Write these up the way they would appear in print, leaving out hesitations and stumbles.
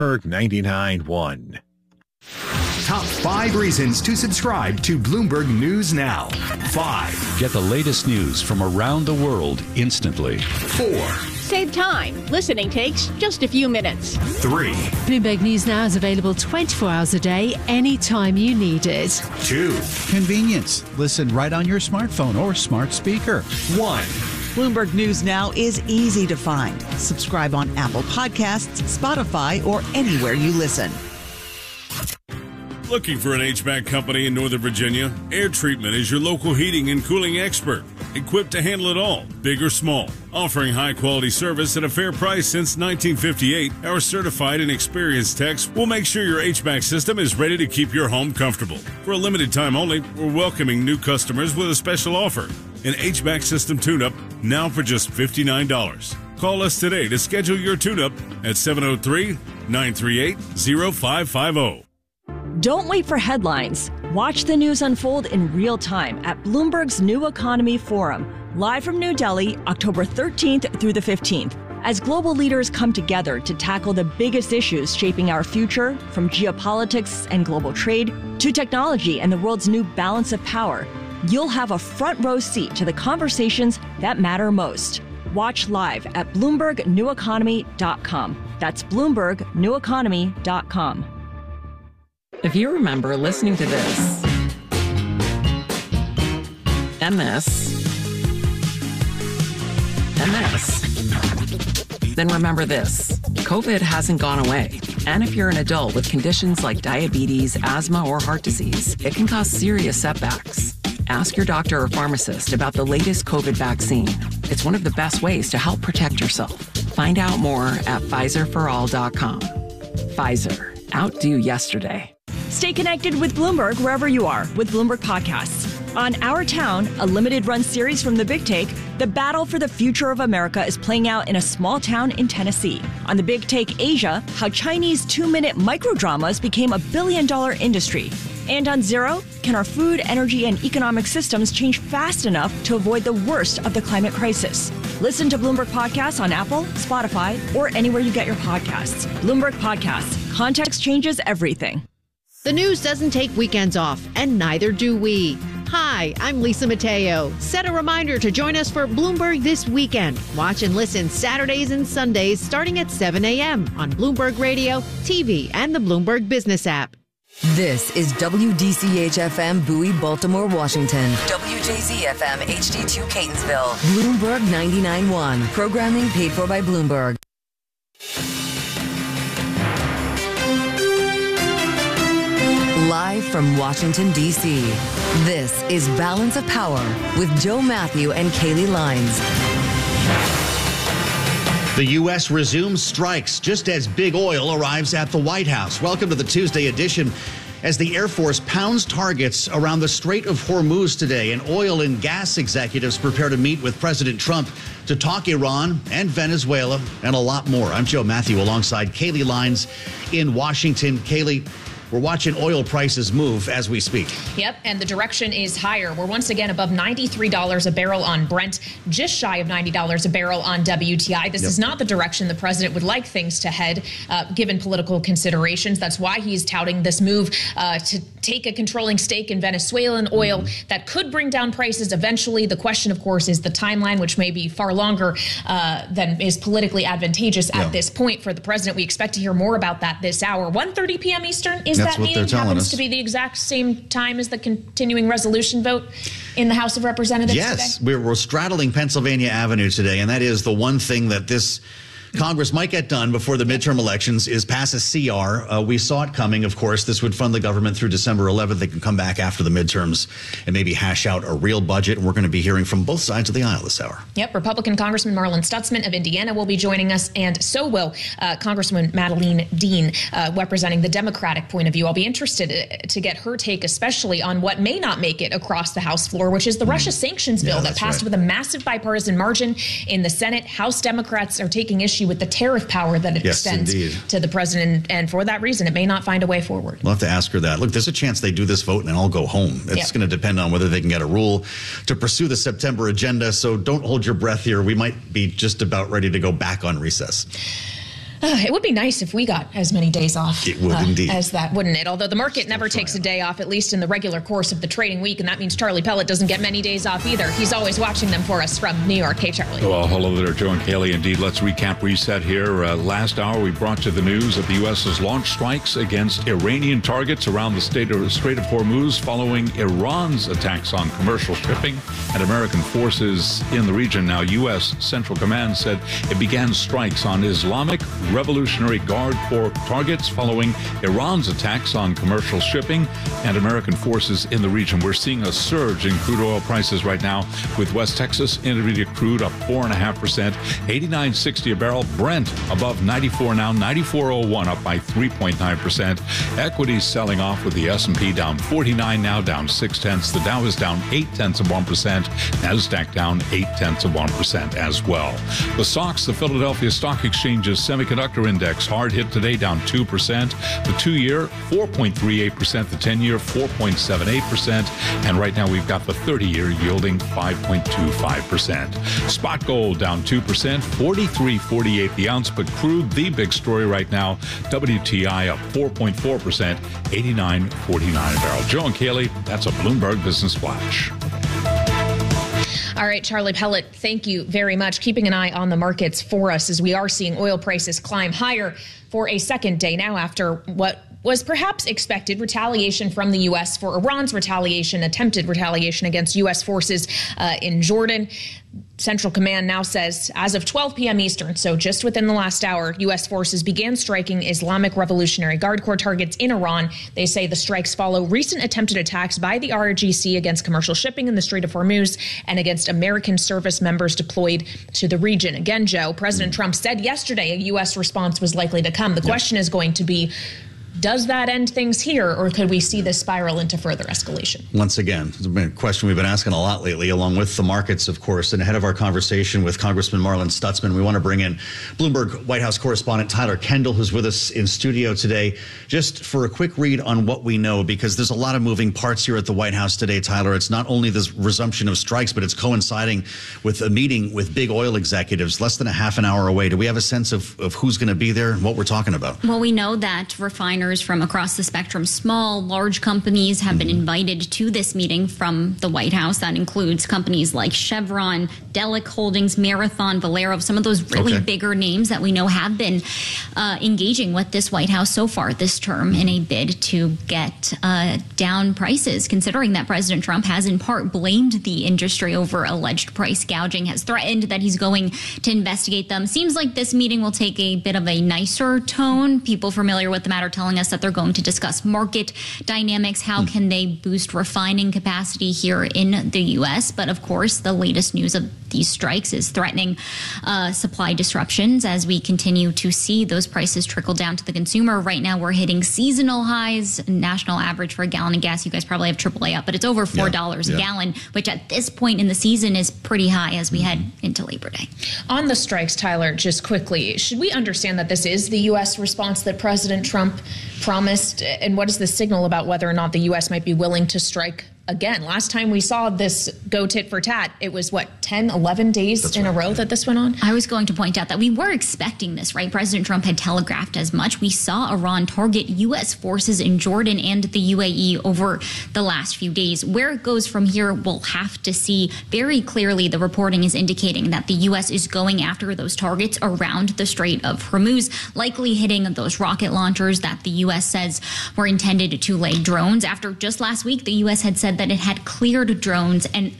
Bloomberg 99.1. Top 5 reasons to subscribe to Bloomberg News Now. 5. Get the latest news from around the world instantly. 4. Save time. Listening takes just a few minutes. 3. Bloomberg News Now is available 24 hours a day, anytime you need it. 2. Convenience. Listen right on your smartphone or smart speaker. 1. Bloomberg News Now is easy to find. Subscribe on Apple Podcasts, Spotify, or anywhere you listen. Looking for an HVAC company in Northern Virginia? Air Treatment is your local heating and cooling expert, equipped to handle it all, big or small. Offering high-quality service at a fair price since 1958, our certified and experienced techs will make sure your HVAC system is ready to keep your home comfortable. For a limited time only, we're welcoming new customers with a special offer. An HVAC system tune-up now for just $59. Call us today to schedule your tune-up at 703-938-0550. Don't wait for headlines. Watch the news unfold in real time at Bloomberg's New Economy Forum, live from New Delhi, October 13th through the 15th. As global leaders come together to tackle the biggest issues shaping our future, from geopolitics and global trade to technology and the world's new balance of power, you'll have a front row seat to the conversations that matter most. Watch live at BloombergNewEconomy.com. That's BloombergNewEconomy.com. If you remember listening to this, and this, and this, then remember this. COVID hasn't gone away. And if you're an adult with conditions like diabetes, asthma, or heart disease, it can cause serious setbacks. Ask your doctor or pharmacist about the latest COVID vaccine. It's one of the best ways to help protect yourself. Find out more at PfizerForAll.com. Pfizer. Outdo yesterday. Stay connected with Bloomberg wherever you are with Bloomberg Podcasts. On Our Town, a limited-run series from The Big Take, the battle for the future of America is playing out in a small town in Tennessee. On The Big Take Asia, how Chinese 2-minute microdramas became a billion-dollar industry. And on Zero, can our food, energy, and economic systems change fast enough to avoid the worst of the climate crisis? Listen to Bloomberg Podcasts on Apple, Spotify, or anywhere you get your podcasts. Bloomberg Podcasts. Context changes everything. The news doesn't take weekends off, and neither do we. Hi, I'm Lisa Mateo. Set a reminder to join us for Bloomberg This Weekend. Watch and listen Saturdays and Sundays starting at 7 a.m. on Bloomberg Radio, TV, and the Bloomberg Business app. This is WDCH-FM Bowie, Baltimore, Washington. WJZ-FM HD2 Catonsville. Bloomberg 99.1. Programming paid for by Bloomberg. Live from Washington, D.C., this is Balance of Power with Joe Matthew and Kaylee Lines. The U.S. resumes strikes just as big oil arrives at the White House. Welcome to the Tuesday edition. As the Air Force pounds targets around the Strait of Hormuz today, and oil and gas executives prepare to meet with President Trump to talk Iran and Venezuela and a lot more. I'm Joe Matthew alongside Kaylee Lines in Washington. Kaylee, we're watching oil prices move as we speak. Yep, and the direction is higher. We're once again above $93 a barrel on Brent, just shy of $90 a barrel on WTI. This is not the direction the president would like things to head, given political considerations. That's why he's touting this move to take a controlling stake in Venezuelan oil that could bring down prices eventually. The question, of course, is the timeline, which may be far longer than is politically advantageous at this point for the president. We expect to hear more about that this hour. 1:30 p.m. Eastern is That's that meeting happens to be the exact same time as the continuing resolution vote in the House of Representatives today? Yes, we're straddling Pennsylvania Avenue today, and that is the one thing that this Congress might get done before the midterm elections is pass a CR. We saw it coming, of course. This would fund the government through December 11th. They can come back after the midterms and maybe hash out a real budget. And we're going to be hearing from both sides of the aisle this hour. Yep. Republican Congressman Marlin Stutzman of Indiana will be joining us, and so will Congresswoman Madeleine Dean, representing the Democratic point of view. I'll be interested to get her take, especially on what may not make it across the House floor, which is the Russia sanctions bill that passed with a massive bipartisan margin in the Senate. House Democrats are taking issue with the tariff power that it extends to the president. And for that reason, it may not find a way forward. We'll have to ask her that. Look, there's a chance they do this vote and then all go home. It's going to depend on whether they can get a rule to pursue the September agenda. So don't hold your breath here. We might be just about ready to go back on recess. It would be nice if we got as many days off it would indeed. As that, wouldn't it? Although the market never takes a day off, at least in the regular course of the trading week, and that means Charlie Pellet doesn't get many days off either. He's always watching them for us from New York. Hey, Charlie. Well, hello there, Joe and Kaylee. Indeed, let's recap, reset here. Last hour, we brought you the news that the U.S. has launched strikes against Iranian targets around the Strait of Hormuz following Iran's attacks on commercial shipping and American forces in the region. Now, U.S. Central Command said it began strikes on Islamic Revolutionary Guard Corps targets following Iran's attacks on commercial shipping and American forces in the region. We're seeing a surge in crude oil prices right now, with West Texas Intermediate crude up 4.5%, $89.60 a barrel. Brent above 94 now, 94.01, up by 3.9%. Equities selling off, with the S&P down 49 now, down 0.6. The Dow is down 0.8%. NASDAQ down 0.8% as well. The SOX, the Philadelphia Stock Exchange's semiconductor index, hard hit today, down 2%. The 2-year, 4.38%. The 10-year, 4.78%. And right now we've got the 30-year yielding 5.25%. Spot gold down 2%, 43.48 the ounce. But crude, the big story right now, WTI up 4.4%, 89.49 a barrel. Joe and Kaylee, that's a Bloomberg Business Flash. All right, Charlie Pellet, thank you very much. Keeping an eye on the markets for us, as we are seeing oil prices climb higher for a second day now after what was perhaps expected retaliation from the U.S. for Iran's attempted retaliation against U.S. forces in Jordan. Central Command now says, as of 12 p.m. Eastern, so just within the last hour, U.S. forces began striking Islamic Revolutionary Guard Corps targets in Iran. They say the strikes follow recent attempted attacks by the RGC against commercial shipping in the Strait of Hormuz and against American service members deployed to the region. Again, Joe, President Trump said yesterday a U.S. response was likely to come. The question is going to be, does that end things here, or could we see this spiral into further escalation? Once again, it's been a question we've been asking a lot lately, along with the markets, of course. And ahead of our conversation with Congressman Marlin Stutzman, we want to bring in Bloomberg White House correspondent Tyler Kendall, who's with us in studio today, just for a quick read on what we know, because there's a lot of moving parts here at the White House today, Tyler. It's not only the resumption of strikes, but it's coinciding with a meeting with big oil executives less than a half an hour away. Do we have a sense of who's going to be there and what we're talking about? Well, we know that refiners from across the spectrum, small, large companies, have been invited to this meeting from the White House. That includes companies like Chevron, Delek Holdings, Marathon, Valero, some of those really bigger names that we know have been engaging with this White House so far this term in a bid to get down prices, considering that President Trump has in part blamed the industry over alleged price gouging, has threatened that he's going to investigate them. Seems like this meeting will take a bit of a nicer tone. People familiar with the matter telling us that they're going to discuss market dynamics. How can they boost refining capacity here in the U.S.? But of course, the latest news of these strikes is threatening supply disruptions as we continue to see those prices trickle down to the consumer. Right now, we're hitting seasonal highs. National average for a gallon of gas, you guys probably have AAA up, but it's over $4 a gallon, which at this point in the season is pretty high as we head into Labor Day. On the strikes, Tyler, just quickly, should we understand that this is the U.S. response that President Trump promised? And what is the signal about whether or not the U.S. might be willing to strike again? Last time we saw this go tit for tat, it was 10, 11 days in a row that this went on? I was going to point out that we were expecting this, right? President Trump had telegraphed as much. We saw Iran target U.S. forces in Jordan and the UAE over the last few days. Where it goes from here, we'll have to see. Very clearly, the reporting is indicating that the U.S. is going after those targets around the Strait of Hormuz, likely hitting those rocket launchers that the U.S. says were intended to lay drones. After just last week, the U.S. had said that it had cleared drones and,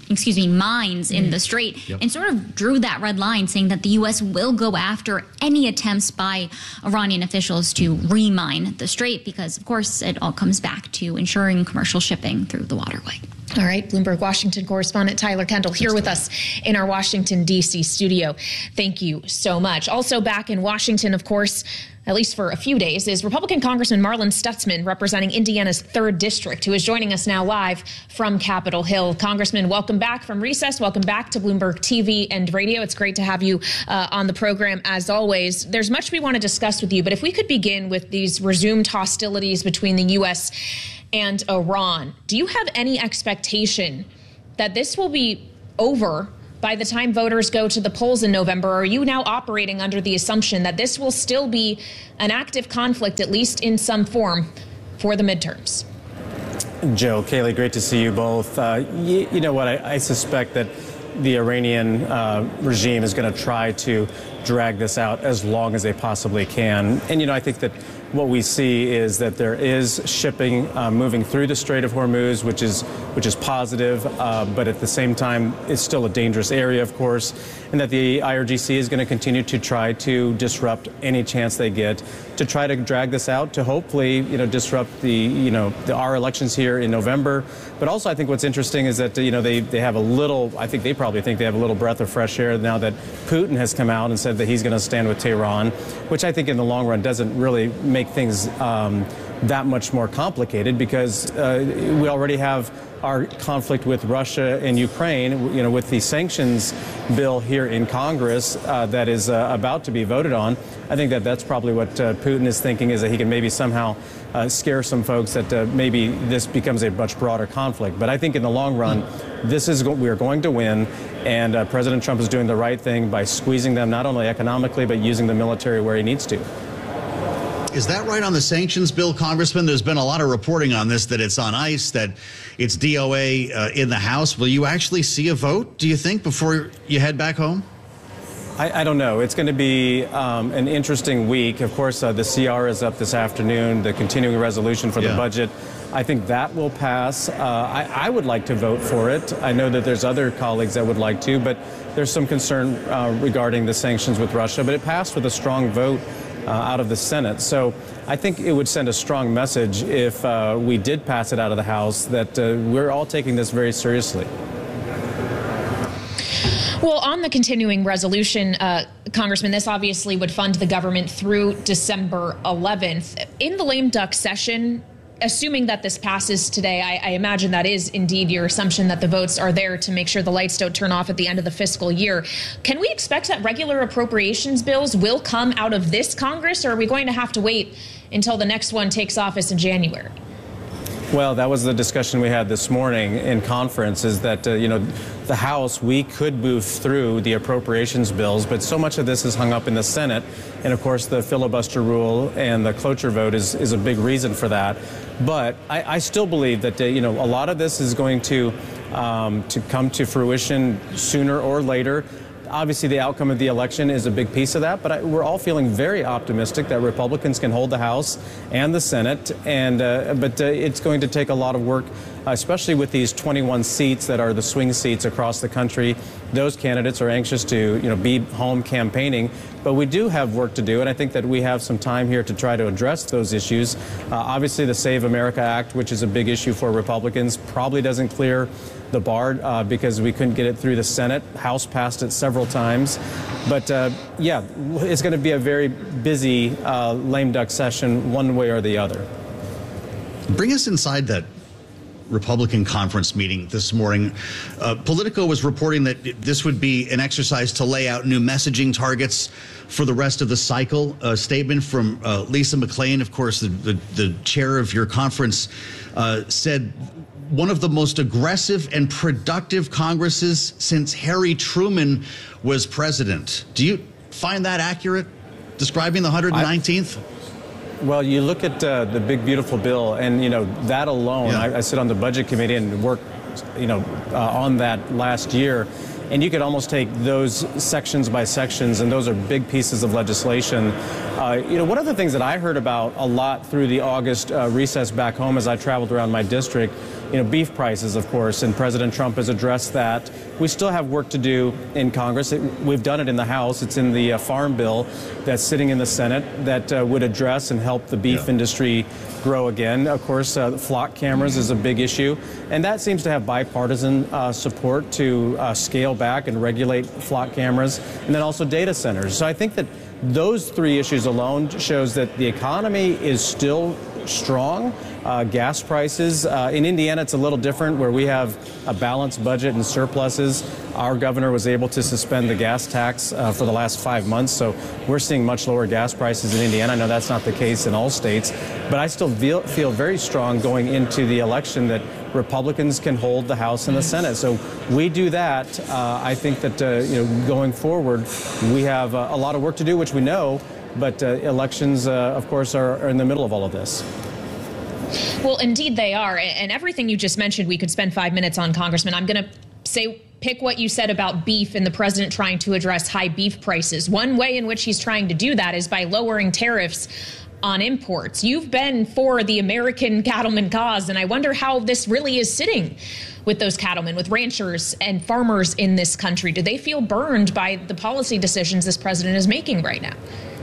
mines in the Strait, and sort of drew that red line, saying that the U.S. will go after any attempts by Iranian officials to remine the Strait, because, of course, it all comes back to ensuring commercial shipping through the waterway. All right, Bloomberg Washington correspondent Tyler Kendall here with us in our Washington, D.C. studio. Thank you so much. Also back in Washington, of course, at least for a few days, is Republican Congressman Marlin Stutzman, representing Indiana's 3rd District, who is joining us now live from Capitol Hill. Congressman, welcome back from recess. Welcome back to Bloomberg TV and radio. It's great to have you on the program, as always. There's much we want to discuss with you, but if we could begin with these resumed hostilities between the U.S. and Iran, do you have any expectation that this will be over by the time voters go to the polls in November, are you now operating under the assumption that this will still be an active conflict, at least in some form, for the midterms? Joe, Kayleigh, great to see you both. You know what? I suspect that the Iranian regime is going to try to drag this out as long as they possibly can. And, you know, I think that what we see is that there is shipping moving through the Strait of Hormuz, which is positive, but at the same time, it's still a dangerous area, of course, and that the IRGC is going to continue to try to disrupt any chance they get to try to drag this out to hopefully, you know, disrupt our elections here in November. But also, I think what's interesting is that, you know, they have a little, I think they probably think they have a little breath of fresh air now that Putin has come out and said that he's going to stand with Tehran, which I think in the long run doesn't really make things that much more complicated, because we already have our conflict with Russia and Ukraine, you know, with the sanctions bill here in Congress that is about to be voted on. I think that that's probably what Putin is thinking, is that he can maybe somehow scare some folks that maybe this becomes a much broader conflict. But I think in the long run, we are going to win, and President Trump is doing the right thing by squeezing them not only economically, but using the military where he needs to. Is that right on the sanctions bill, Congressman? There's been a lot of reporting on this, that it's on ice, that it's DOA in the House. Will you actually see a vote, do you think, before you head back home? I don't know. It's going to be an interesting week. Of course, the CR is up this afternoon, the continuing resolution for the budget. I think that will pass. I would like to vote for it. I know that there's other colleagues that would like to, but there's some concern regarding the sanctions with Russia. But it passed with a strong vote out of the Senate. So I think it would send a strong message if we did pass it out of the House that we're all taking this very seriously. Well, on the continuing resolution, Congressman, this obviously would fund the government through December 11th. In the lame duck session, assuming that this passes today, I imagine that is indeed your assumption, that the votes are there to make sure the lights don't turn off at the end of the fiscal year. Can we expect that regular appropriations bills will come out of this Congress, or are we going to have to wait until the next one takes office in January? Well, that was the discussion we had this morning in conference, is that, the House, we could move through the appropriations bills, but so much of this is hung up in the Senate. And of course, the filibuster rule and the cloture vote is a big reason for that. But I still believe that, a lot of this is going to come to fruition sooner or later. Obviously, the outcome of the election is a big piece of that, but we're all feeling very optimistic that Republicans can hold the House and the Senate, but it's going to take a lot of work, especially with these 21 seats that are the swing seats across the country. Those candidates are anxious to, be home campaigning, but we do have work to do, and I think that we have some time here to try to address those issues. Obviously, the Save America Act, which is a big issue for Republicans, probably doesn't clear the bar because we couldn't get it through the Senate. House passed it several times. But, it's going to be a very busy lame duck session one way or the other. Bring us inside that Republican conference meeting this morning. Politico was reporting that this would be an exercise to lay out new messaging targets for the rest of the cycle. A statement from Lisa McClain, of course, the chair of your conference, said, one of the most aggressive and productive Congresses since Harry Truman was president. Do you find that accurate, describing the 119th? Well, you look at the big, beautiful bill, and, that alone, I sit on the budget committee and worked, on that last year. And you could almost take those sections by sections, and those are big pieces of legislation. One of the things that I heard about a lot through the August recess back home as I traveled around my district, beef prices, of course, and President Trump has addressed that. We still have work to do in Congress. We've done it in the House. It's in the farm bill that's sitting in the Senate that would address and help the beef industry grow again. Of course, flock cameras is a big issue, and that seems to have bipartisan support to scale back and regulate flock cameras, and then also data centers. So I think that those three issues alone shows that the economy is still strong. Gas prices in Indiana, it's a little different, where we have a balanced budget and surpluses. Our governor was able to suspend the gas tax for the last 5 months, so we're seeing much lower gas prices in Indiana. I know that's not the case in all states, but I still feel very strong going into the election that Republicans can hold the House and the Senate. So we do that. I think that going forward, we have a lot of work to do, which we know, but elections, of course, are in the middle of all of this. Well, indeed they are. And everything you just mentioned, we could spend 5 minutes on, Congressman. I'm going to say, pick what you said about beef and the president trying to address high beef prices. One way in which he's trying to do that is by lowering tariffs on imports. You've been for the American cattleman cause, and I wonder how this really is sitting with those cattlemen, with ranchers and farmers in this country. Do they feel burned by the policy decisions this president is making right now?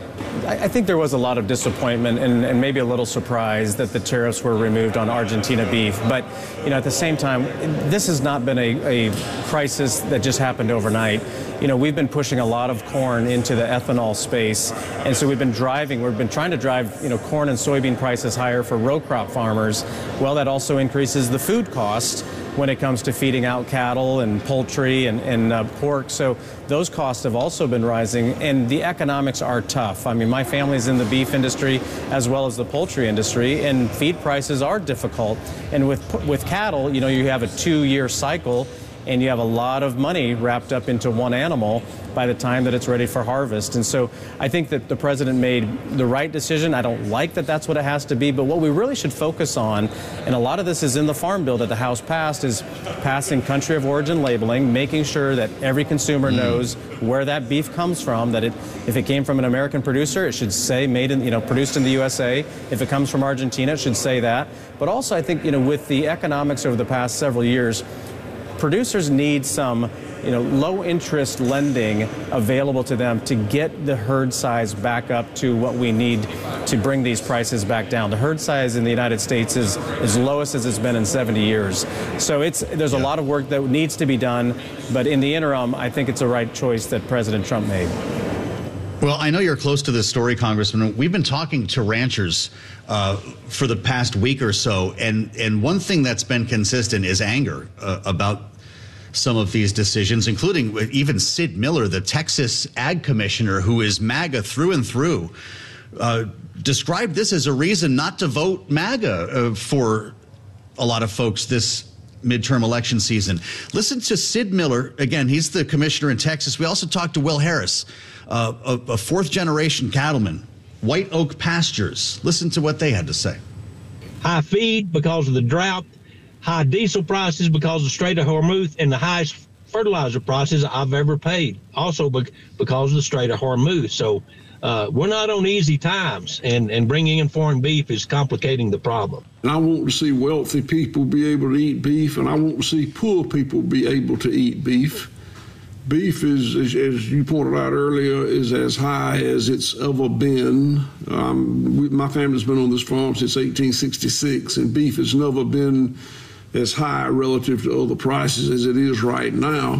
I think there was a lot of disappointment and maybe a little surprise that the tariffs were removed on Argentina beef. But, at the same time, this has not been a crisis that just happened overnight. We've been pushing a lot of corn into the ethanol space. And so we've been trying to drive, corn and soybean prices higher for row crop farmers. Well, that also increases the food cost when it comes to feeding out cattle and poultry and pork. So those costs have also been rising, and the economics are tough. I mean, my family's in the beef industry as well as the poultry industry, and feed prices are difficult. And with cattle, you have a 2-year cycle, and you have a lot of money wrapped up into one animal by the time that it's ready for harvest. And so I think that the president made the right decision. I don't like that that's what it has to be, but what we really should focus on, and a lot of this is in the Farm Bill that the House passed, is passing country of origin labeling, making sure that every consumer knows where that beef comes from, that if it came from an American producer, it should say produced in the USA. If it comes from Argentina, it should say that. But also I think, with the economics over the past several years, producers need some, low interest lending available to them to get the herd size back up to what we need to bring these prices back down. The herd size in the United States is as lowest as it's been in 70 years. So there's a lot of work that needs to be done, but in the interim, I think it's a right choice that President Trump made. Well, I know you're close to this story, Congressman. We've been talking to ranchers for the past week or so, and one thing that's been consistent is anger about some of these decisions, including even Sid Miller, the Texas Ag Commissioner, who is MAGA through and through, described this as a reason not to vote MAGA for a lot of folks this midterm election season. Listen to Sid Miller. Again, he's the commissioner in Texas. We also talked to Will Harris, a fourth-generation cattleman, White Oak Pastures. Listen to what they had to say. High feed because of the drought, high diesel prices because of the Strait of Hormuz, and the highest fertilizer prices I've ever paid, also because of the Strait of Hormuz. So we're not on easy times, and bringing in foreign beef is complicating the problem. And I want to see wealthy people be able to eat beef, and I want to see poor people be able to eat beef. Beef is, as you pointed out earlier, is as high as it's ever been. My family's been on this farm since 1866, and beef has never been as high relative to other prices as it is right now.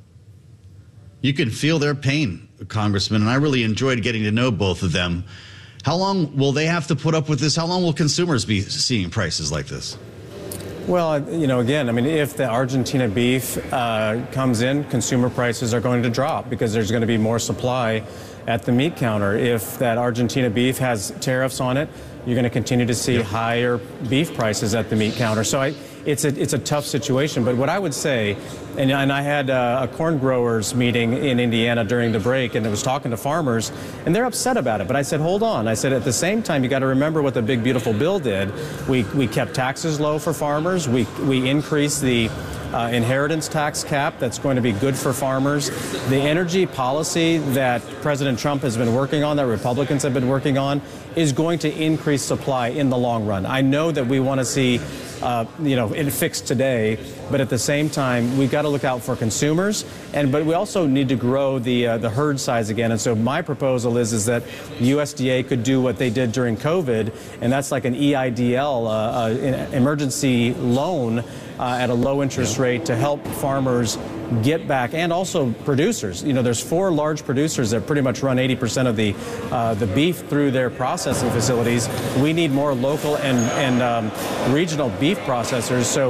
You can feel their pain, Congressman, and I really enjoyed getting to know both of them. How long will they have to put up with this? How long will consumers be seeing prices like this? Well, again, if the Argentina beef comes in, consumer prices are going to drop because there's going to be more supply at the meat counter. If that Argentina beef has tariffs on it, you're going to continue to see higher beef prices at the meat counter. So it's a tough situation. But what I would say, and I had a corn growers meeting in Indiana during the break, and I was talking to farmers, and they're upset about it. But I said, hold on. I said, at the same time, you got to remember what the big, beautiful bill did. We kept taxes low for farmers. We increased the inheritance tax cap. That's going to be good for farmers. The energy policy that President Trump has been working on, that Republicans have been working on, is going to increase supply in the long run. I know that we want to see it fixed today, but at the same time, we've got to look out for consumers, but we also need to grow the herd size again. And so my proposal is that USDA could do what they did during COVID, and that's like an EIDL, an emergency loan at a low interest rate to help farmers get back, and also producers. There's 4 large producers that pretty much run 80% of the beef through their processing facilities. We need more local and regional beef processors. So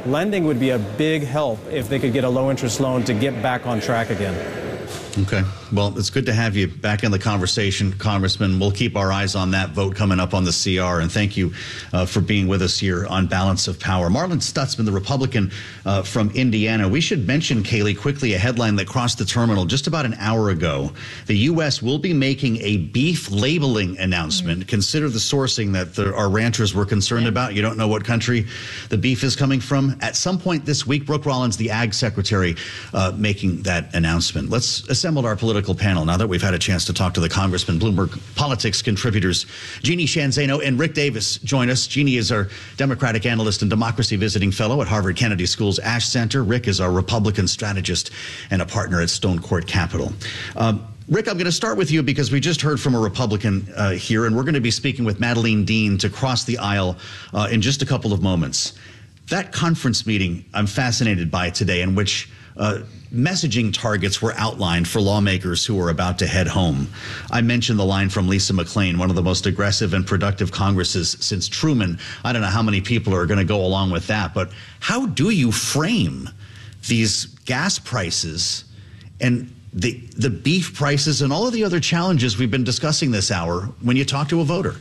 lending would be a big help if they could get a low-interest loan to get back on track again. Okay. Well, it's good to have you back in the conversation, Congressman. We'll keep our eyes on that vote coming up on the CR. And thank you for being with us here on Balance of Power. Marlin Stutzman, the Republican from Indiana. We should mention, Kaylee, quickly a headline that crossed the terminal just about an hour ago. The U.S. will be making a beef labeling announcement. Consider the sourcing that our ranchers were concerned about. You don't know what country the beef is coming from. At some point this week, Brooke Rollins, the Ag Secretary, making that announcement. Let's assemble our political panel now that we've had a chance to talk to the Congressman. Bloomberg Politics contributors Jeannie Shanzano and Rick Davis join us. Jeannie is our Democratic analyst and democracy visiting fellow at Harvard Kennedy School's Ash Center. Rick is our Republican strategist and a partner at Stone Court Capital. Rick, I'm going to start with you because we just heard from a Republican here, and we're going to be speaking with Madeleine Dean to cross the aisle in just a couple of moments. That conference meeting I'm fascinated by today, in which messaging targets were outlined for lawmakers who are about to head home. I mentioned the line from Lisa McClain, one of the most aggressive and productive Congresses since Truman. I don't know how many people are going to go along with that, but how do you frame these gas prices and the beef prices and all of the other challenges we've been discussing this hour when you talk to a voter?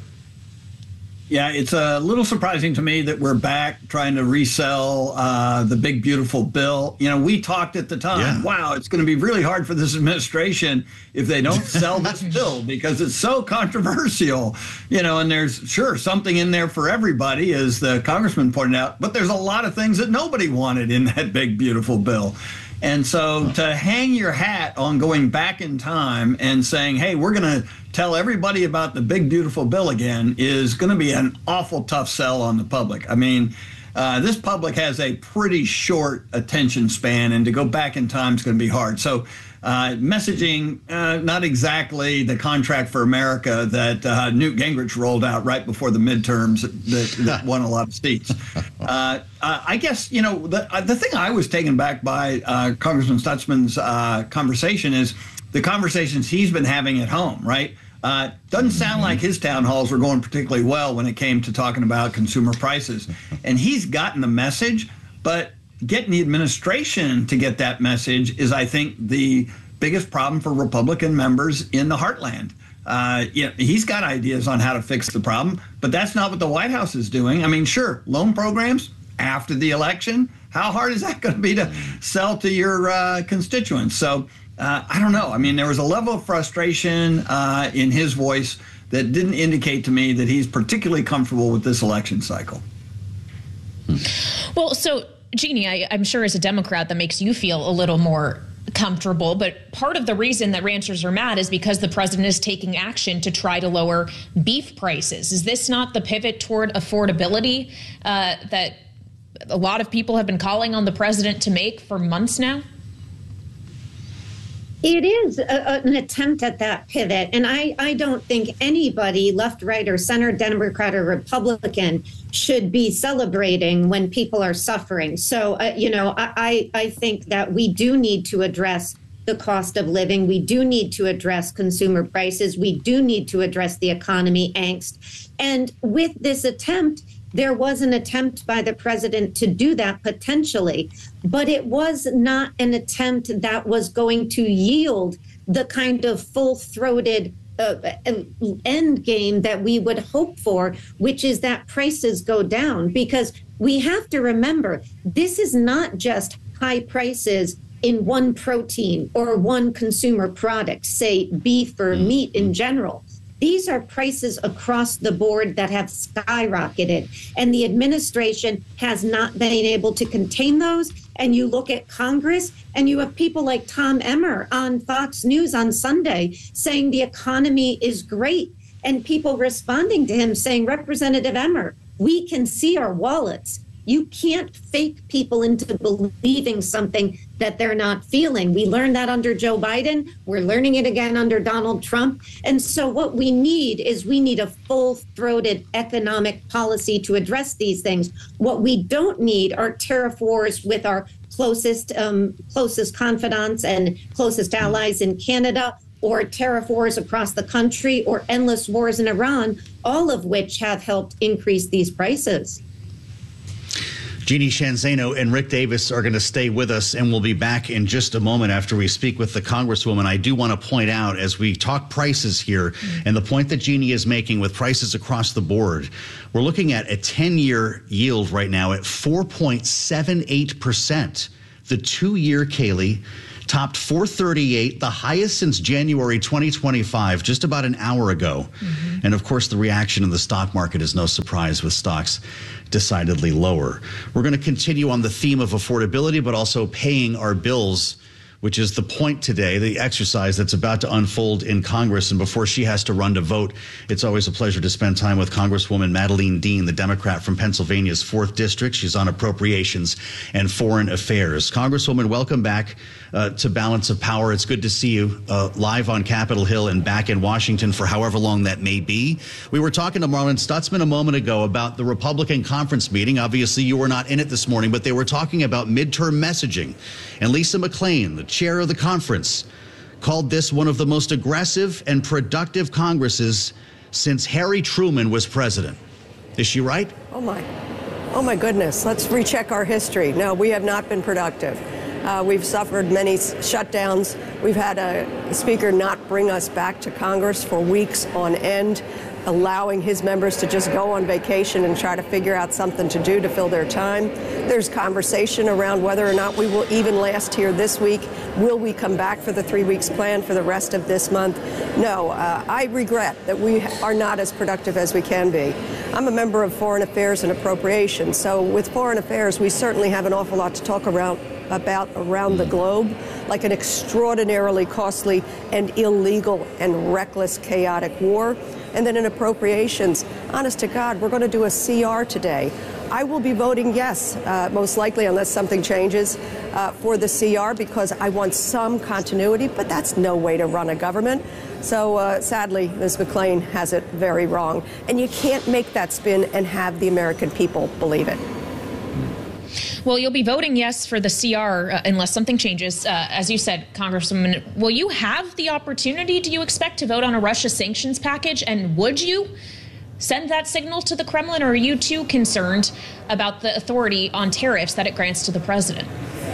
Yeah, it's a little surprising to me that we're back trying to resell the big, beautiful bill. You know, we talked at the time, wow, it's going to be really hard for this administration if they don't sell this bill because it's so controversial. You know, and there's sure something in there for everybody, as the congressman pointed out, but there's a lot of things that nobody wanted in that big, beautiful bill. And so to hang your hat on going back in time and saying, hey, we're going to tell everybody about the big, beautiful bill again is going to be an awful tough sell on the public. I mean, this public has a pretty short attention span, and to go back in time is going to be hard. So messaging, not exactly the contract for America that Newt Gingrich rolled out right before the midterms that won a lot of seats. I guess, you know, the thing I was taken back by Congressman Stutzman's conversation is the conversations he's been having at home, right? Doesn't sound like his town halls were going particularly well when it came to talking about consumer prices. And he's gotten the message, but getting the administration to get that message is, I think, the biggest problem for Republican members in the heartland. You know, he's got ideas on how to fix the problem, but that's not what the White House is doing. I mean, sure, loan programs after the election, how hard is that going to be to sell to your constituents? So I don't know. I mean, there was a level of frustration in his voice that didn't indicate to me that he's particularly comfortable with this election cycle. Well, so Jeannie, I'm sure as a Democrat that makes you feel a little more comfortable, but part of the reason that ranchers are mad is because the president is taking action to try to lower beef prices. Is this not the pivot toward affordability that a lot of people have been calling on the president to make for months now? It is an attempt at that pivot. And I don't think anybody, left, right, or center, Democrat or Republican, should be celebrating when people are suffering. So, you know, I think that we do need to address the cost of living. We do need to address consumer prices. We do need to address the economy angst. And with this attempt, there was an attempt by the president to do that potentially, but it was not an attempt that was going to yield the kind of full-throated end game that we would hope for, which is that prices go down. Because we have to remember, this is not just high prices in one protein or one consumer product, say beef or meat in general. These are prices across the board that have skyrocketed, and the administration has not been able to contain those. And you look at Congress, and you have people like Tom Emmer on Fox News on Sunday saying the economy is great, and people responding to him saying, Representative Emmer, we can see our wallets. You can't fake people into believing something that they're not feeling. We learned that under Joe Biden. We're learning it again under Donald Trump. And so what we need is a full-throated economic policy to address these things. What we don't need are tariff wars with our closest confidants and closest allies in Canada, or tariff wars across the country, or endless wars in Iran, all of which have helped increase these prices. Jeannie Shanzano and Rick Davis are going to stay with us, and we'll be back in just a moment after we speak with the Congresswoman. I do want to point out, as we talk prices here, and the point that Jeannie is making with prices across the board, we're looking at a 10-year yield right now at 4.78%. The 2-year, Kaylee, topped 438, the highest since January 2025, just about an hour ago. And of course, the reaction in the stock market is no surprise, with stocks decidedly lower. We're going to continue on the theme of affordability, but also paying our bills, which is the point today, the exercise that's about to unfold in Congress. And before she has to run to vote, it's always a pleasure to spend time with Congresswoman Madeleine Dean, the Democrat from Pennsylvania's 4th District. She's on Appropriations and Foreign Affairs. Congresswoman, welcome back to Balance of Power. It's good to see you live on Capitol Hill and back in Washington for however long that may be. We were talking to Marlon Stutzman a moment ago about the Republican conference meeting. Obviously, you were not in it this morning, but they were talking about midterm messaging. And Lisa McClain, the chair of the conference, called this one of the most aggressive and productive Congresses since Harry Truman was president. Is she right? Oh my goodness. Let's recheck our history. No, we have not been productive. We've suffered many shutdowns. We've had a speaker not bring us back to Congress for weeks on end, allowing his members to just go on vacation and try to figure out something to do to fill their time. There's conversation around whether or not we will even last here this week. Will we come back for the 3 weeks plan for the rest of this month? No, I regret that we are not as productive as we can be. I'm a member of Foreign Affairs and Appropriations, so with Foreign Affairs, we certainly have an awful lot to talk about around the globe, like an extraordinarily costly and illegal and reckless, chaotic war. And then in Appropriations, honest to God, we're going to do a CR today. I will be voting yes, most likely, unless something changes, for the CR, because I want some continuity, but that's no way to run a government. So sadly, Ms. McClain has it very wrong. And you can't make that spin and have the American people believe it. Well, you'll be voting yes for the CR unless something changes. As you said, Congresswoman, will you have the opportunity, do you expect, to vote on a Russia sanctions package? And would you send that signal to the Kremlin, or are you too concerned about the authority on tariffs that it grants to the president?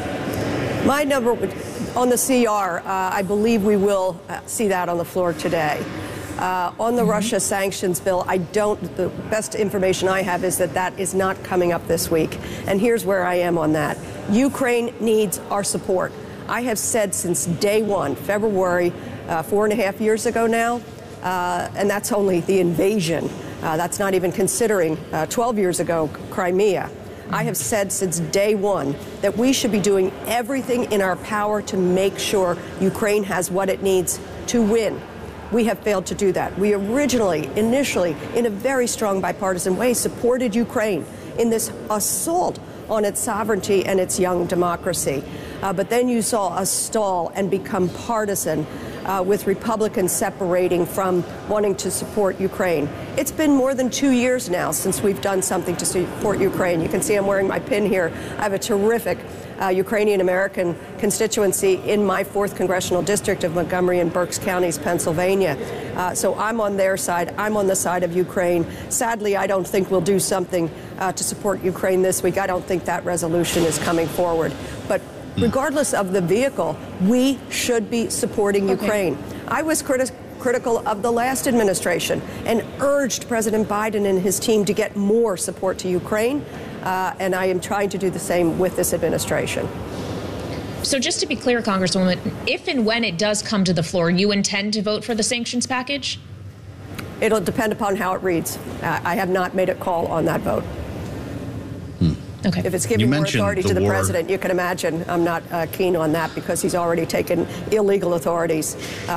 My number on the CR, I believe we will see that on the floor today. On the Russia sanctions bill, the best information I have is that that is not coming up this week. And here's where I am on that. Ukraine needs our support. I have said since day one, February, 4.5 years ago now, and that's only the invasion. That's not even considering 12 years ago, Crimea. I have said since day one that we should be doing everything in our power to make sure Ukraine has what it needs to win. We have failed to do that. We initially, in a very strong bipartisan way, supported Ukraine in this assault on its sovereignty and its young democracy. But then you saw us stall and become partisan, with Republicans separating from wanting to support Ukraine. It's been more than 2 years now since we've done something to support Ukraine. You can see I'm wearing my pin here. I have a terrific Ukrainian-American constituency in my 4th Congressional District of Montgomery and Berks Counties, Pennsylvania. So I'm on their side. I'm on the side of Ukraine. Sadly, I don't think we'll do something to support Ukraine this week. I don't think that resolution is coming forward. But regardless of the vehicle, we should be supporting Ukraine. I was critical of the last administration and urged President Biden and his team to get more support to Ukraine. And I am trying to do the same with this administration. So just to be clear, Congresswoman, if and when it does come to the floor, you intend to vote for the sanctions package? It'll depend upon how it reads. I have not made a call on that vote. Okay. If it's giving more authority to the president, you can imagine I'm not keen on that, because he's already taken illegal authorities.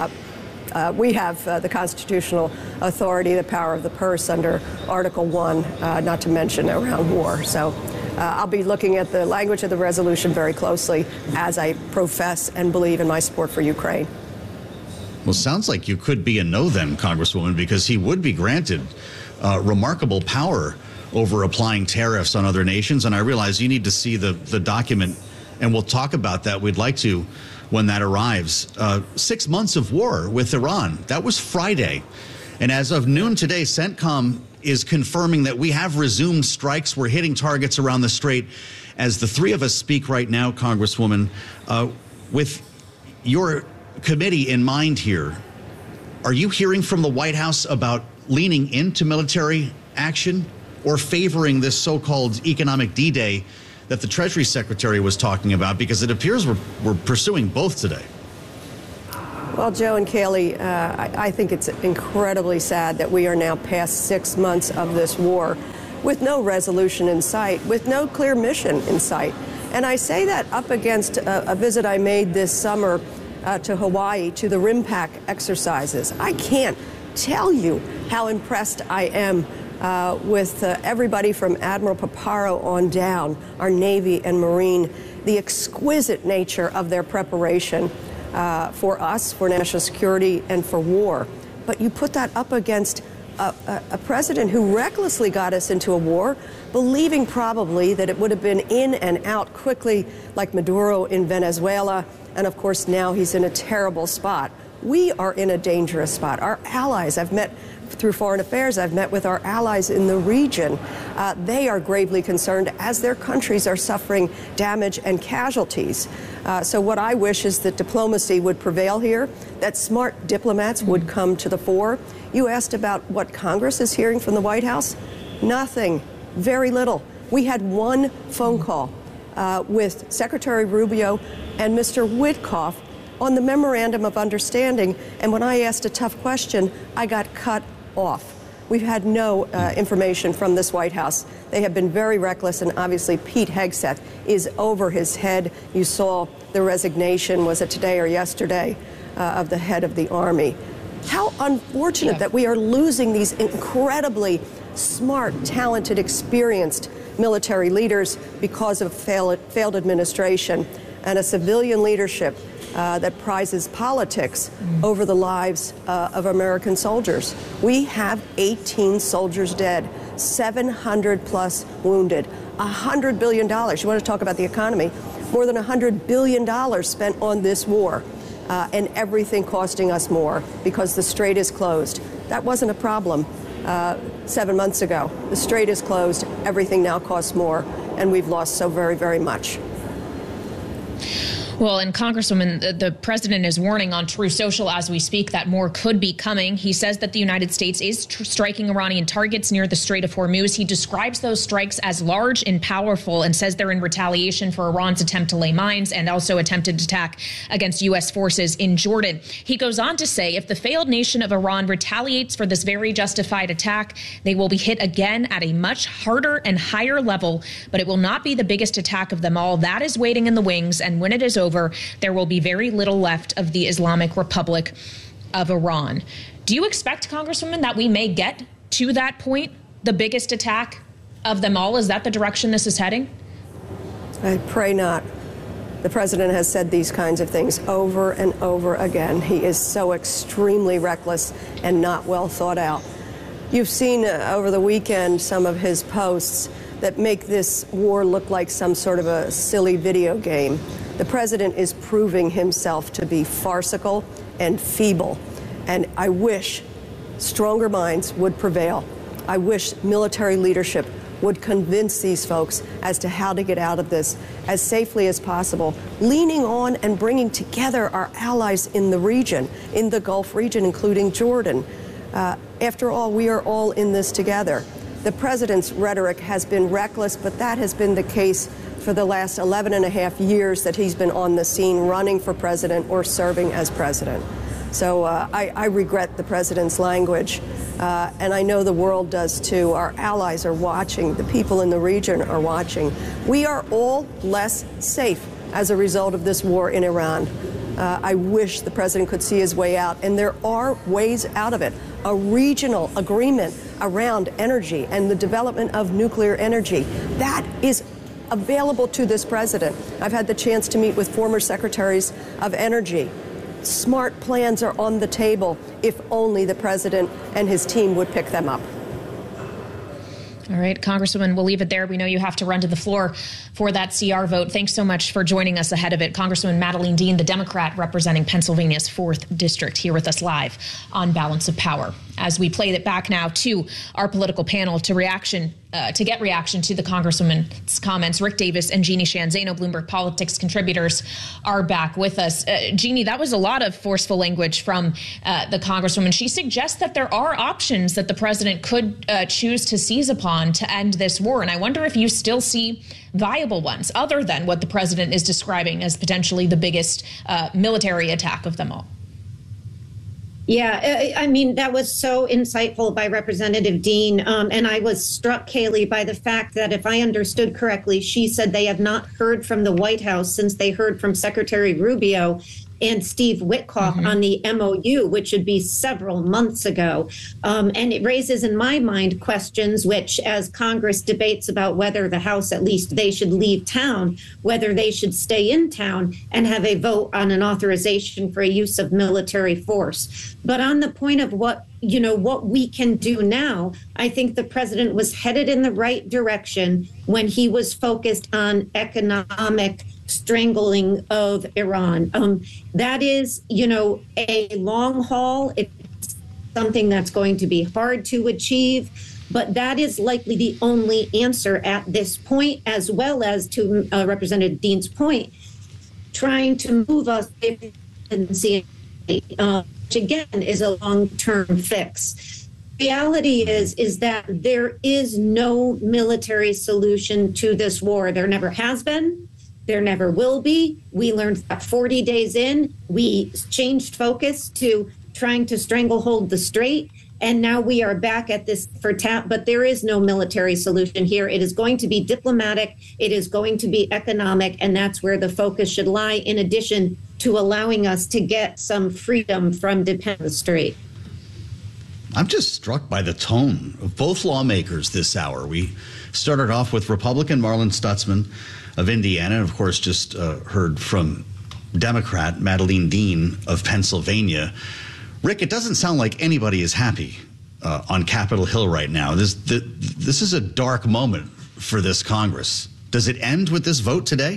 We have the constitutional authority, the power of the purse under Article 1, not to mention around war. So I'll be looking at the language of the resolution very closely as I profess and believe in my support for Ukraine. Well, sounds like you could be a no then, Congresswoman, because he would be granted remarkable power over applying tariffs on other nations. And I realize you need to see the document, and we'll talk about that. We'd like to when that arrives. 6 months of war with Iran. That was Friday. And as of noon today, CENTCOM is confirming that we have resumed strikes. We're hitting targets around the strait. As the three of us speak right now, Congresswoman, with your committee in mind here, are you hearing from the White House about leaning into military action or favoring this so-called economic D-Day that the Treasury Secretary was talking about? Because it appears we're pursuing both today. Well, Joe and Kayleigh, I think it's incredibly sad that we are now past 6 months of this war with no resolution in sight, with no clear mission in sight. And I say that up against a visit I made this summer to Hawaii, to the RIMPAC exercises. I can't tell you how impressed I am with everybody from Admiral Paparo on down, our Navy and Marine, the exquisite nature of their preparation for us, for national security, and for war. But you put that up against a president who recklessly got us into a war, believing probably that it would have been in and out quickly, like Maduro in Venezuela, and of course now he's in a terrible spot. We are in a dangerous spot. Our allies, I've met through Foreign Affairs, I've met with our allies in the region. They are gravely concerned as their countries are suffering damage and casualties. So what I wish is that diplomacy would prevail here, that smart diplomats would come to the fore. You asked about what Congress is hearing from the White House. Nothing, very little. We had one phone call with Secretary Rubio and Mr. Witkoff on the Memorandum of Understanding, and when I asked a tough question, I got cut off. We've had no information from this White House. They have been very reckless, and obviously Pete Hegseth is over his head. You saw the resignation, was it today or yesterday, of the head of the Army. How unfortunate that we are losing these incredibly smart, talented, experienced military leaders because of failed administration and a civilian leadership that prizes politics over the lives of American soldiers. We have 18 soldiers dead, 700 plus wounded, $100 billion. You want to talk about the economy? More than $100 billion spent on this war, and everything costing us more because the strait is closed. That wasn't a problem 7 months ago. The strait is closed. Everything now costs more, and we've lost so very, very much. Well, and Congresswoman, the president is warning on True Social as we speak that more could be coming. He says that the United States is striking Iranian targets near the Strait of Hormuz. He describes those strikes as large and powerful and says they're in retaliation for Iran's attempt to lay mines and also attempted attack against U.S. forces in Jordan. He goes on to say if the failed nation of Iran retaliates for this very justified attack, they will be hit again at a much harder and higher level, but it will not be the biggest attack of them all. That is waiting in the wings, and when it is over, there will be very little left of the Islamic Republic of Iran. Do you expect, Congresswoman, that we may get to that point, the biggest attack of them all? Is that the direction this is heading? I pray not. The president has said these kinds of things over and over again. He is so extremely reckless and not well thought out. You've seen over the weekend some of his posts that make this war look like some sort of a silly video game. The president is proving himself to be farcical and feeble, and I wish stronger minds would prevail. I wish military leadership would convince these folks as to how to get out of this as safely as possible, leaning on and bringing together our allies in the region, in the Gulf region, including Jordan. After all, we are all in this together. The president's rhetoric has been reckless, but that has been the case for the last 11 and a half years that he's been on the scene running for president or serving as president. So I regret the president's language, and I know the world does too. Our allies are watching. The people in the region are watching. We are all less safe as a result of this war in Iran. I wish the president could see his way out, and there are ways out of it. A regional agreement around energy and the development of nuclear energy, that is available to this president. I've had the chance to meet with former secretaries of energy. Smart plans are on the table if only the president and his team would pick them up. All right, Congresswoman, we'll leave it there. We know you have to run to the floor for that CR vote. Thanks so much for joining us ahead of it. Congresswoman Madeleine Dean, the Democrat representing Pennsylvania's 4th District, here with us live on Balance of Power. as we play it back now to our political panel to get reaction to the Congresswoman's comments. Rick Davis and Jeannie Sheehan Zaino, Bloomberg Politics contributors, are back with us. Jeannie, that was a lot of forceful language from the Congresswoman. She suggests that there are options that the president could choose to seize upon to end this war. And I wonder if you still see viable ones other than what the president is describing as potentially the biggest military attack of them all. Yeah, I mean, that was so insightful by Representative Dean. And I was struck, Kaylee, by the fact that if I understood correctly, she said they have not heard from the White House since they heard from Secretary Rubio and Steve Witkoff on the MOU, which would be several months ago. And it raises in my mind questions which, as Congress debates about whether the House, at least they should leave town, whether they should stay in town and have a vote on an authorization for a use of military force. But on the point of what we can do now, I think the president was headed in the right direction when he was focused on economic strangling of Iran. That is, a long haul. It's something that's going to be hard to achieve, but that is likely the only answer at this point, as well as to Representative Dean's point, trying to move us, which again is a long-term fix. Reality is that there is no military solution to this war. There never has been. There never will be. We learned that 40 days in, we changed focus to trying to stranglehold the strait. And now we are back at this but there is no military solution here. It is going to be diplomatic. It is going to be economic. And that's where the focus should lie, in addition to allowing us to get some freedom from dependence on the strait. I'm just struck by the tone of both lawmakers this hour. We started off with Republican Marlin Stutzman of Indiana, and of course just heard from Democrat Madeleine Dean of Pennsylvania. Rick, it doesn't sound like anybody is happy on Capitol Hill right now. This is a dark moment for this Congress. Does it end with this vote today?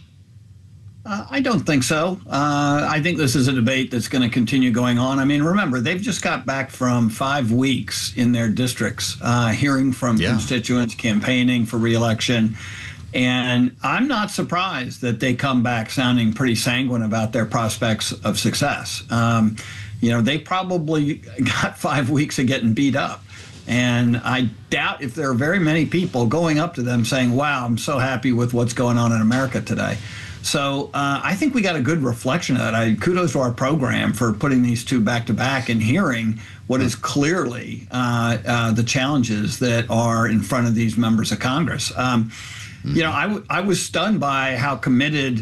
I don't think so. I think this is a debate that's going to continue going on. I mean, remember, they've just got back from 5 weeks in their districts, hearing from constituents, campaigning for re-election. And I'm not surprised that they come back sounding pretty sanguine about their prospects of success. They probably got 5 weeks of getting beat up. And I doubt if there are very many people going up to them saying, wow, I'm so happy with what's going on in America today. So I think we got a good reflection of that. Kudos to our program for putting these two back to back and hearing what is clearly the challenges that are in front of these members of Congress. I was stunned by how committed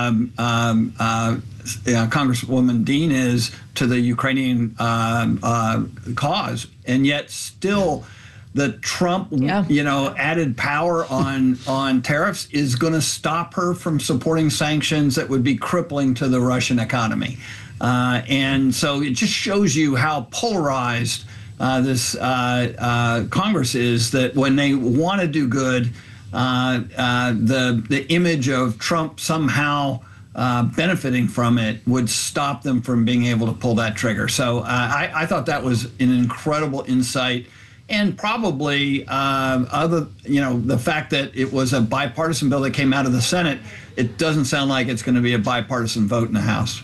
Congresswoman Dean is to the Ukrainian cause, and yet still the Trump, added power on tariffs is going to stop her from supporting sanctions that would be crippling to the Russian economy. And so it just shows you how polarized this Congress is, that when they want to do good, the image of Trump somehow benefiting from it would stop them from being able to pull that trigger. So I thought that was an incredible insight. And probably the fact that it was a bipartisan bill that came out of the Senate, it doesn't sound like it's going to be a bipartisan vote in the House.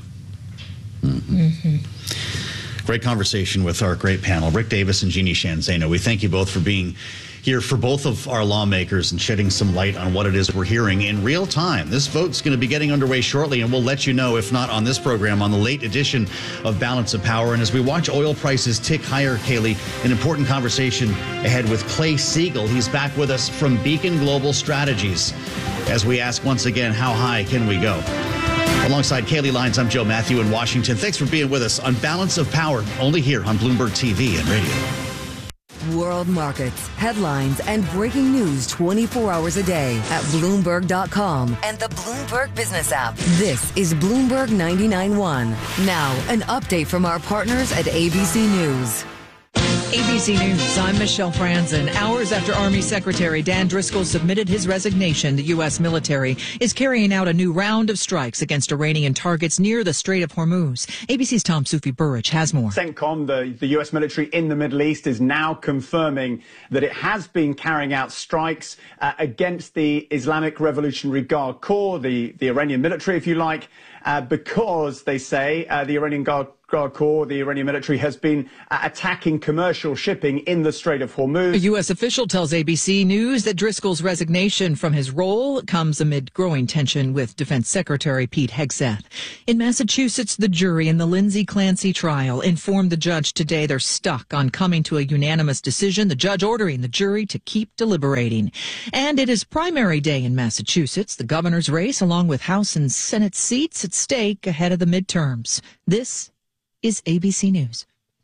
Great conversation with our great panel, Rick Davis and Jeannie Sheehan Zaino. We thank you both for being here for both of our lawmakers and shedding some light on what it is we're hearing in real time. This vote's going to be getting underway shortly, and we'll let you know, if not on this program, on the late edition of Balance of Power. And as we watch oil prices tick higher, Kaylee, an important conversation ahead with Clay Siegel. He's back with us from Beacon Global Strategies as we ask once again, how high can we go? Alongside Kaylee Lyons, I'm Joe Matthew in Washington. Thanks for being with us on Balance of Power, only here on Bloomberg TV and radio. World markets, headlines, and breaking news 24 hours a day at Bloomberg.com and the Bloomberg Business app. This is Bloomberg 99.1. Now, an update from our partners at ABC News. ABC News, I'm Michelle Franzen. Hours after Army Secretary Dan Driscoll submitted his resignation, the U.S. military is carrying out a new round of strikes against Iranian targets near the Strait of Hormuz. ABC's Tom Sufi Burrich has more. CENTCOM, the U.S. military in the Middle East, is now confirming that it has been carrying out strikes against the Islamic Revolutionary Guard Corps, the Iranian military, if you like, because they say the Iranian Guard Corps, the Iranian military, has been attacking commercial shipping in the Strait of Hormuz. A U.S. official tells ABC News that Driscoll's resignation from his role comes amid growing tension with Defense Secretary Pete Hegseth. In Massachusetts, the jury in the Lindsay Clancy trial informed the judge today they're stuck on coming to a unanimous decision, the judge ordering the jury to keep deliberating. And it is primary day in Massachusetts, the governor's race, along with House and Senate seats at stake ahead of the midterms. This is ABC News.